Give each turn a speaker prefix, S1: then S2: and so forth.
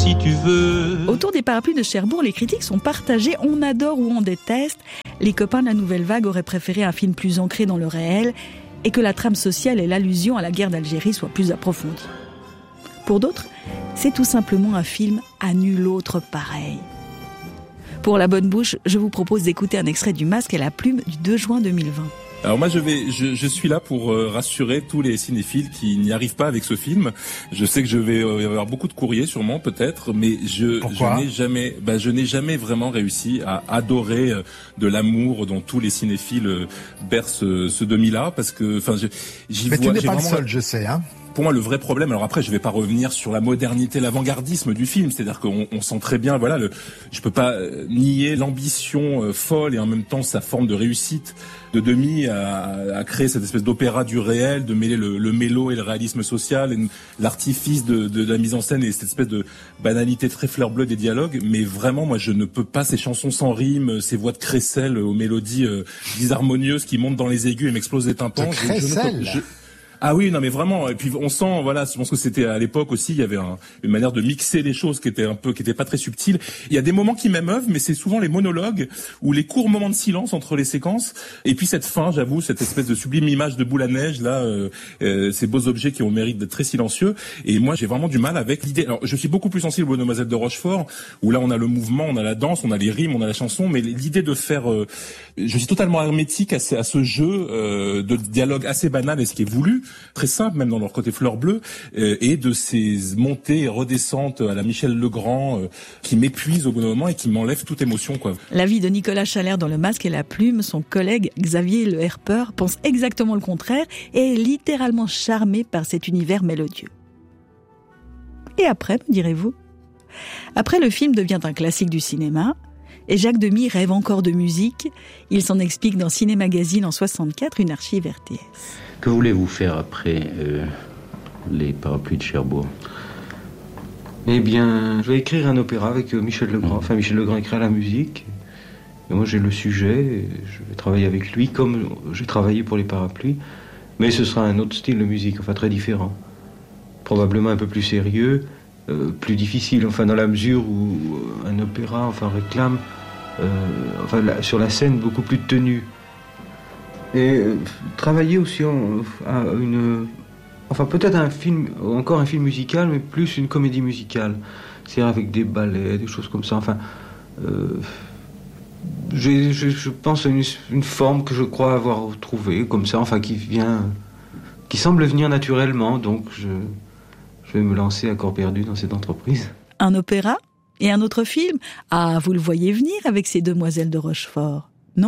S1: si tu veux.
S2: Autour des parapluies de Cherbourg, les critiques sont partagées, on adore ou on déteste. Les copains de la Nouvelle Vague auraient préféré un film plus ancré dans le réel et que la trame sociale et l'allusion à la guerre d'Algérie soient plus approfondies. Pour d'autres, c'est tout simplement un film à nul autre pareil. Pour la bonne bouche, je vous propose d'écouter un extrait du Masque et la Plume du 2 juin 2020.
S3: Alors moi je suis là pour rassurer tous les cinéphiles qui n'y arrivent pas avec ce film. Je sais que je vais avoir beaucoup de courriers sûrement peut-être, mais je n'ai jamais vraiment réussi à adorer de l'amour dont tous les cinéphiles bercent ce demi-là, parce que
S4: Mais tu n'es pas le seul, je sais, hein.
S3: Pour moi, le vrai problème, alors après, je vais pas revenir sur la modernité, l'avant-gardisme du film, c'est-à-dire qu'on sent très bien, voilà, je peux pas nier l'ambition folle et en même temps sa forme de réussite de Demy à créer cette espèce d'opéra du réel, de mêler le mélo et le réalisme social, et l'artifice de la mise en scène et cette espèce de banalité très fleur-bleue des dialogues. Mais vraiment, moi, je ne peux pas ces chansons sans rime, ces voix de crécelle aux mélodies disharmonieuses qui montent dans les aigus et m'explosent les tympans. Ah oui, non mais vraiment. Et puis on sent, voilà, je pense que c'était à l'époque aussi, il y avait une manière de mixer les choses qui était pas très subtile. Il y a des moments qui m'émeuvent, mais c'est souvent les monologues ou les courts moments de silence entre les séquences. Et puis cette fin, j'avoue, cette espèce de sublime image de boule à neige là, ces beaux objets qui ont le mérite d'être très silencieux. Et moi, j'ai vraiment du mal avec l'idée. Alors, je suis beaucoup plus sensible aux Demoiselles de Rochefort, où là on a le mouvement, on a la danse, on a les rimes, on a la chanson, mais l'idée de faire, je suis totalement hermétique à ce jeu de dialogue assez banal et ce qui est voulu. Très simple, même dans leur côté fleur bleue, et de ces montées et redescentes à la Michel Legrand qui m'épuisent au bout d'un moment et qui m'enlèvent toute émotion, quoi.
S2: La vie de Nicolas Chalère dans Le Masque et la Plume, son collègue Xavier Le Herpeur pense exactement le contraire et est littéralement charmé par cet univers mélodieux. Et après, me direz-vous ? Après, le film devient un classique du cinéma, et Jacques Demy rêve encore de musique. Il s'en explique dans Ciné Magazine en 64, une archive RTS.
S5: Que voulez-vous faire après les parapluies de Cherbourg ?
S6: Eh bien, je vais écrire un opéra avec Michel Legrand. Enfin, Michel Legrand écrit la musique. Et moi, j'ai le sujet. Et je vais travailler avec lui comme j'ai travaillé pour les parapluies. Mais ce sera un autre style de musique, enfin très différent. Probablement un peu plus sérieux, plus difficile. Enfin, dans la mesure où un opéra, réclame, sur la scène, beaucoup plus de tenue. Et travailler aussi peut-être un film, encore un film musical, mais plus une comédie musicale. C'est-à-dire avec des ballets, des choses comme ça. Je pense à une forme que je crois avoir trouvée, comme ça, qui semble venir naturellement. Donc je vais me lancer à corps perdu dans cette entreprise.
S2: Un opéra et un autre film ? Ah, vous le voyez venir avec ces Demoiselles de Rochefort, non ?